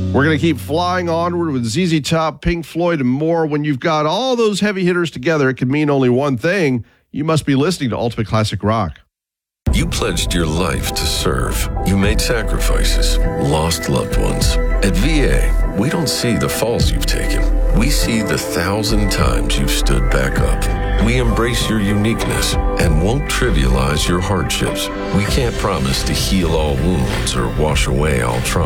We're going to keep flying onward with ZZ Top, Pink Floyd, and more. When you've got all those heavy hitters together, it can mean only one thing. You must be listening to Ultimate Classic Rock. You pledged your life to serve. You made sacrifices, lost loved ones. At VA, we don't see the falls you've taken. We see the 1,000 times you've stood back up. We embrace your uniqueness and won't trivialize your hardships. We can't promise to heal all wounds or wash away all trauma.